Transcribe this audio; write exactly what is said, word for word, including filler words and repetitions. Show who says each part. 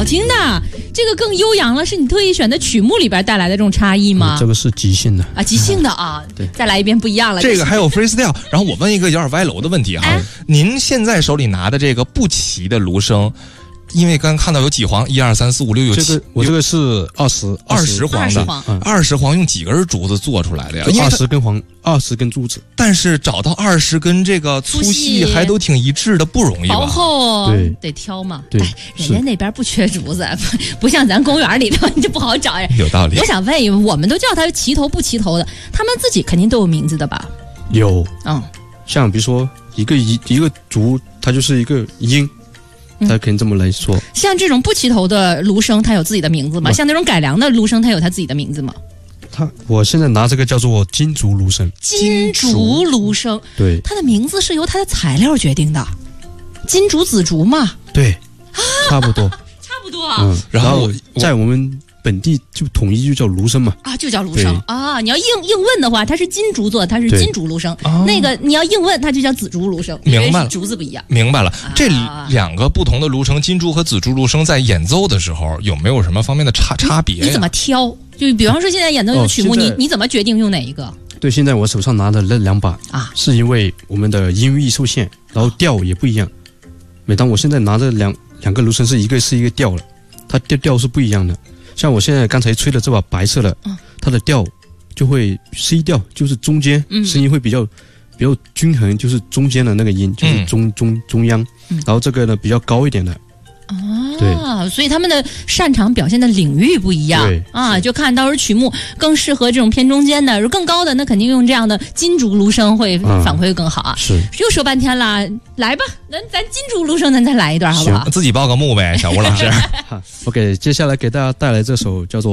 Speaker 1: 好听的，这个更悠扬了，是你特意选的曲目里边带来的这种差异吗？
Speaker 2: 嗯、这个是即兴的
Speaker 1: 啊，即兴的啊。对，再来一遍不一样了。
Speaker 3: 这个还有 freestyle。然后我问一个有点歪楼的问题哈，哎、您现在手里拿的这个不齐的芦笙。因为刚刚看到有几黄，一二三四五六有七，
Speaker 2: 这个我这个是二十
Speaker 3: 二十黄的，二十黄用几根竹子做出来的呀？
Speaker 2: 二十根黄，二十根竹子。
Speaker 3: 但是找到二十根这个粗细还都挺一致的，不容易吧？
Speaker 1: 薄厚
Speaker 2: 对，
Speaker 1: 得挑嘛。
Speaker 2: 对，
Speaker 1: 人家那边不缺竹子，不像咱公园里头你就不好找呀。
Speaker 3: 有道理。
Speaker 1: 我想问一问，我们都叫它齐头不齐头的，他们自己肯定都有名字的吧？
Speaker 2: 有，
Speaker 1: 嗯，
Speaker 2: 像比如说一个一一个竹，它就是一个音。他可以这么来说，
Speaker 1: 像这种不齐头的芦笙，它有自己的名字吗？像那种改良的芦笙，它有它自己的名字吗？
Speaker 2: 它，我现在拿这个叫做金竹芦笙。
Speaker 1: 金竹芦笙，
Speaker 2: 对，
Speaker 1: 它的名字是由它的材料决定的，金竹紫竹嘛。
Speaker 2: 对，差不多，
Speaker 1: 差不多。
Speaker 2: 嗯，然后在我们本地就统一就叫芦笙嘛。
Speaker 1: 啊，就叫芦笙啊！你要硬硬问的话，它是金竹做，它是金竹芦笙。那个你要硬问，它就叫紫竹芦笙。
Speaker 3: 明白了，
Speaker 1: 竹子不一样。
Speaker 3: 明白了，这两个不同的芦笙，金竹和紫竹芦笙，在演奏的时候有没有什么方面的差差别呀？
Speaker 1: 你怎么挑？就比方说现在演奏的曲目，你你怎么决定用哪一个？
Speaker 2: 对，现在我手上拿的那两把啊，是因为我们的音域受限，然后调也不一样。每当我现在拿的两两个芦笙是一个是一个调了，它调调是不一样的。像我现在刚才吹的这把白色的，嗯、它的调就会 C 调，就是中间、嗯、声音会比较比较均衡，就是中间的那个音，就是中、嗯、中中央。然后这个呢比较高一点的。
Speaker 1: 啊，对，所以他们的擅长表现的领域不一样啊，就看到时候曲目更适合这种偏中间的，如果更高的，那肯定用这样的金竹芦笙会反馈更好啊。
Speaker 2: 是，
Speaker 1: 又说半天了，来吧，咱咱金竹芦笙，咱再来一段好不好？
Speaker 3: 自己报个幕呗，小吴老师。
Speaker 2: OK， 接下来给大家带来这首叫做。